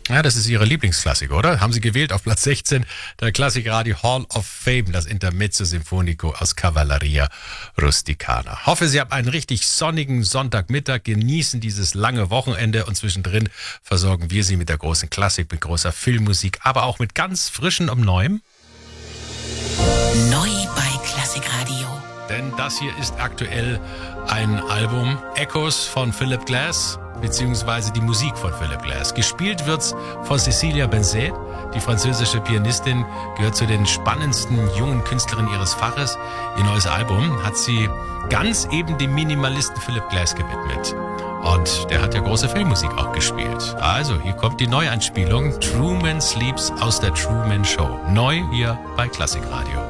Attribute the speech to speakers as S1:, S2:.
S1: Ja, das ist Ihre Lieblingsklassik, oder? Haben Sie gewählt auf Platz 16 der Klassikradio Hall of Fame, das Intermezzo Sinfonico aus Cavalleria Rusticana. Hoffe, Sie haben einen richtig sonnigen Sonntagmittag, genießen dieses lange Wochenende und zwischendrin versorgen wir Sie mit der großen Klassik, mit großer Filmmusik, aber auch mit ganz frischem und Neuem.
S2: Neu bei Klassikradio.
S1: Denn das hier ist aktuell ein Album, Echoes von Philip Glass, beziehungsweise die Musik von Philip Glass. Gespielt wird's von Cecilia Benzet, die französische Pianistin, gehört zu den spannendsten jungen Künstlerinnen ihres Faches. Ihr neues Album hat sie ganz eben dem Minimalisten Philip Glass gewidmet. Und der hat ja große Filmmusik auch gespielt. Also, hier kommt die Neuanspielung Truman Sleeps aus der Truman Show. Neu hier bei Klassikradio.